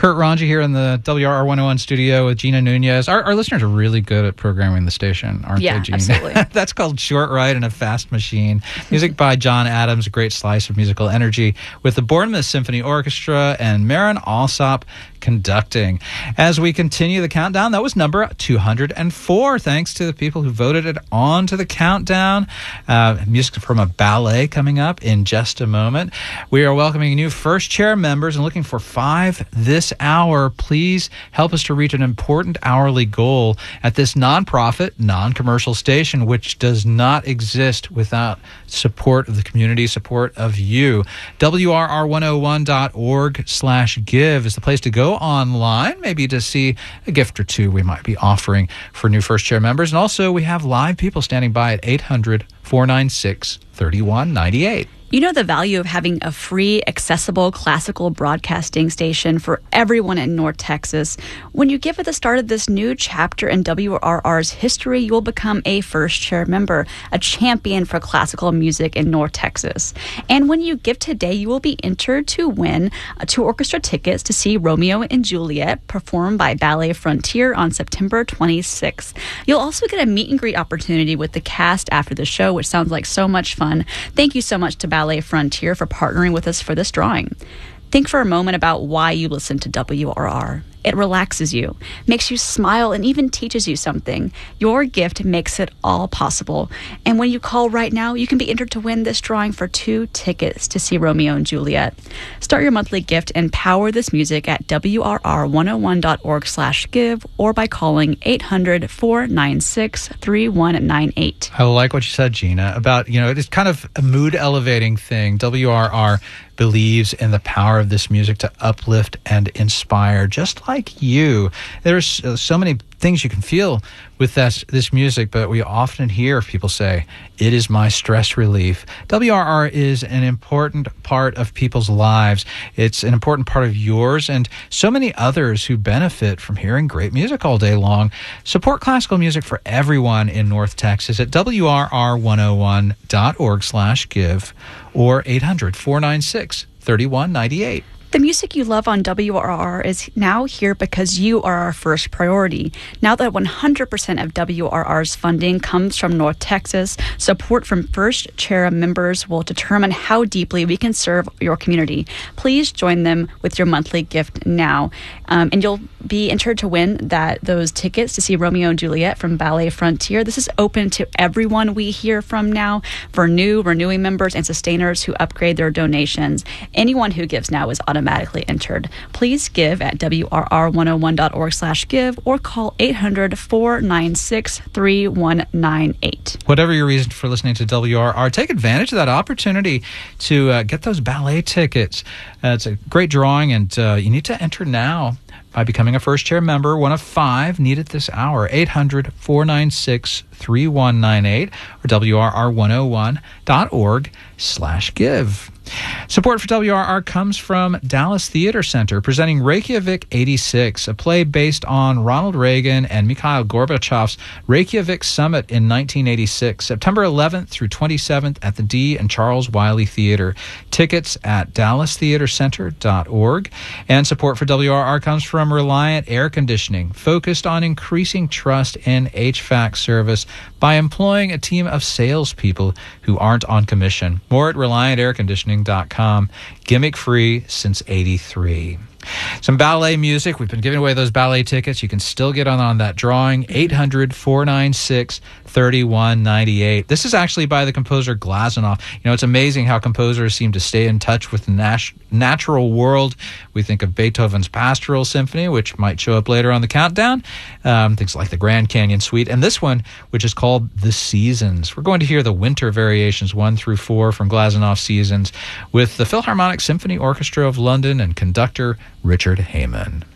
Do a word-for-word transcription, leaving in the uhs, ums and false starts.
Kurt Ranji here in the W R R one oh one studio with Gina Nunez. Our, our listeners are really good at programming the station, aren't yeah, they, Gina? Absolutely. That's called Short Ride in a Fast Machine. Music by John Adams, a great slice of musical energy, with the Bournemouth Symphony Orchestra and Marin Alsop conducting. As we continue the countdown, that was number two hundred four. Thanks to the people who voted it on to the countdown. Uh, music from a ballet coming up in just a moment. We are welcoming new first chair members and looking for five this hour. Please help us to reach an important hourly goal at this nonprofit, non-commercial station, which does not exist without support of the community, support of you. W R R one oh one dot org slash give is the place to go online, maybe to see a gift or two we might be offering for new first chair members. And also we have live people standing by at eight hundred, four nine six, three one nine eight. You know the value of having a free, accessible, classical broadcasting station for everyone in North Texas. When you give at the start of this new chapter in W R R's history, you will become a first chair member, a champion for classical music in North Texas. And when you give today, you will be entered to win uh, two orchestra tickets to see Romeo and Juliet performed by Ballet Frontier on September twenty-sixth. You'll also get a meet and greet opportunity with the cast after the show, which sounds like so much fun. Thank you so much to Ballet Ballet Frontier for partnering with us for this drawing. Think for a moment about why you listen to W R R. It relaxes you, makes you smile, and even teaches you something. Your gift makes it all possible. And when you call right now, you can be entered to win this drawing for two tickets to see Romeo and Juliet. Start your monthly gift and power this music at W R R one oh one dot org slash give or by calling eight hundred, four nine six, three one nine eight. I like what you said, Gina, about, you know, it's kind of a mood elevating thing. W R R believes in the power of this music to uplift and inspire, just like you. There's so many things you can feel with this, this music, but we often hear people say, it is my stress relief. W R R is an important part of people's lives. It's an important part of yours and so many others who benefit from hearing great music all day long. Support classical music for everyone in North Texas at W R R one oh one dot org slash give or eight hundred, four nine six, three one nine eight. The music you love on W R R is now here because you are our first priority. Now that one hundred percent of W R R's funding comes from North Texas, support from first chair members will determine how deeply we can serve your community. Please join them with your monthly gift now. Um, and you'll be entered to win that those tickets to see Romeo and Juliet from Ballet Frontier. This is open to everyone we hear from now, for new, renewing members, and sustainers who upgrade their donations. Anyone who gives now is automatically entered. Please give at W R R one oh one dot org slash give or call eight hundred, four nine six, three one nine eight. Whatever your reason for listening to W R R, take advantage of that opportunity to uh, get those ballet tickets. Uh, it's a great drawing, and uh, you need to enter now by becoming a first chair member, one of five needed this hour. eight hundred, four nine six, three one nine eight or W R R one oh one dot org slash give. Support for W R R comes from Dallas Theater Center, presenting Reykjavik eighty-six, a play based on Ronald Reagan and Mikhail Gorbachev's Reykjavik Summit in nineteen eighty-six, September eleventh through twenty-seventh at the D. and Charles Wiley Theater. Tickets at dallas theater center dot org. And support for W R R comes from Reliant Air Conditioning, focused on increasing trust in H V A C service by employing a team of salespeople who aren't on commission. More at reliant air conditioning dot com. Gimmick free since eighty-three. Some ballet music. We've been giving away those ballet tickets. You can still get on, on that drawing. eight hundred, four nine six, three one nine eight. This is actually by the composer Glazunov. You know, it's amazing how composers seem to stay in touch with the nat- natural world. We think of Beethoven's Pastoral Symphony, which might show up later on the countdown. Um, things like the Grand Canyon Suite. And this one, which is called The Seasons. We're going to hear the winter variations one through four from Glazunov's Seasons with the Philharmonic Symphony Orchestra of London and conductor Richard Heyman.